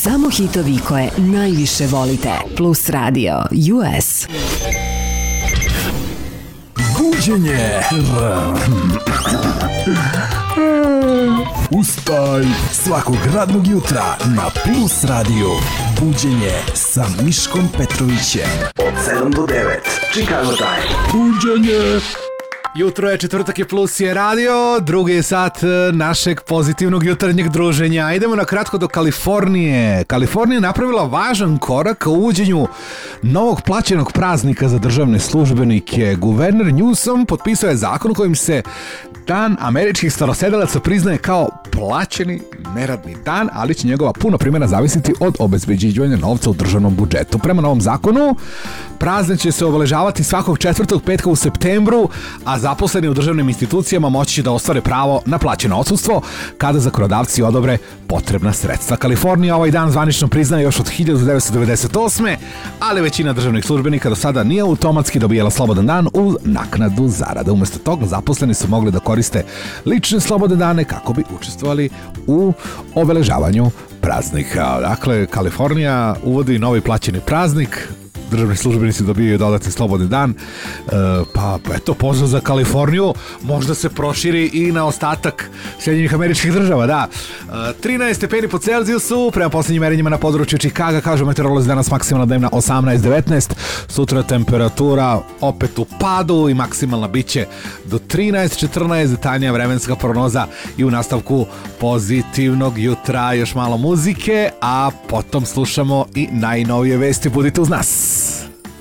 Samo hitovi koje najviše volite. Plus Radio US. Buđenje. Ustaj svakog radnog jutra na Plus Radio. Buđenje sa Miškom Petrovićem. Od 7 do 9. Chicago Time. Buđenje. Jutro je, četvrtak je, Plus je radio, drugi je sat našeg pozitivnog jutarnjeg druženja. Idemo na kratko do Kalifornije. Kalifornija je napravila važan korak ka uvođenju novog plaćenog praznika za državne službenike. Guverner Newsom potpisao je zakon kojim se Dan američkih starosedelaca priznaje kao plaćeni neradni dan, ali će njegova puna primjena zavisiti od obezbeđivanja novca u državnom budžetu. Prema novom zakonu, praznik će se obeležavati svakog četvrtog petka u septembru, a zaposleni u državnim institucijama moći će da ostvare pravo na plaćeno odsustvo kada zakonodavci odobre potrebna sredstva. Kalifornija ovaj dan zvanično priznaje još od 1998. ali većina državnih službenika do sada nije automatski dobijala slobodan dan uz naknadu zarade. Umjesto toga, zaposleni su mogli da koriste lične slobodne dane kako bi učestvovali u obeležavanju praznika. Dakle, Kalifornija uvodi novi plaćeni praznik, državni službenici dobijaju dodatni slobodni dan, pa eto, pozdrav za Kaliforniju, možda se proširi i na ostatak Sjedinjenih Američkih Država, da. 13 stepeni po Celzijusu, prema posljednjim merenjima na području Čikaga, kažu meteorolozi, danas maksimalna dnevna 18-19, sutra temperatura opet u padu i maksimalna biće do 13-14, detaljnija vremenska prognoza i u nastavku pozitivnog jutra još malo muzike, a potom slušamo i najnovije vesti. Budite uz nas.